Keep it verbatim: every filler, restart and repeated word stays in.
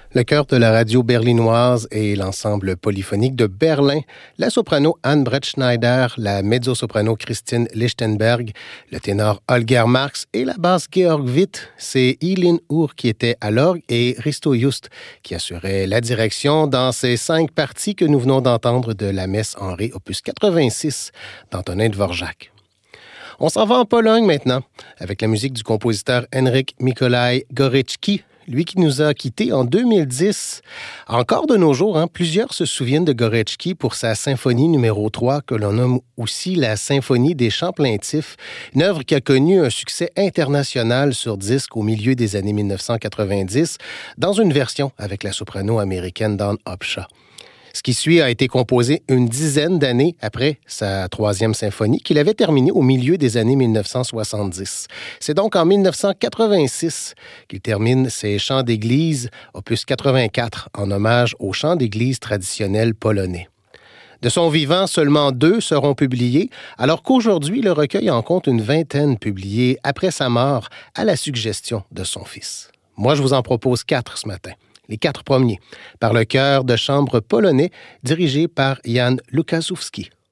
Le chœur de la radio berlinoise et l'ensemble polyphonique de Berlin, la soprano Anne Brettschneider, la mezzo-soprano Christine Lichtenberg, le ténor Holger Marx et la basse Georg Witt, c'est Eileen Uhr qui était à l'orgue et Risto Just qui assurait la direction dans ces cinq parties que nous venons d'entendre de la messe en ré opus quatre-vingt-six d'Antonin Dvorak. On s'en va en Pologne maintenant, avec la musique du compositeur Henryk Mikołaj Górecki, lui qui nous a quittés en deux mille dix. Encore de nos jours, hein, plusieurs se souviennent de Górecki pour sa symphonie numéro trois, que l'on nomme aussi la Symphonie des chants plaintifs, une œuvre qui a connu un succès international sur disque au milieu des années mille neuf cent quatre-vingt-dix, dans une version avec la soprano américaine Dawn Upshaw. Ce qui suit a été composé une dizaine d'années après sa troisième symphonie qu'il avait terminée au milieu des années mille neuf cent soixante-dix. C'est donc en mille neuf cent quatre-vingt-six qu'il termine ses chants d'église, opus quatre-vingt-quatre, en hommage aux chants d'église traditionnels polonais. De son vivant, seulement deux seront publiés, alors qu'aujourd'hui, le recueil en compte une vingtaine publiés après sa mort à la suggestion de son fils. Moi, je vous en propose quatre ce matin. Les quatre premiers, par le chœur de chambre polonais dirigé par Jan Lukaszewski.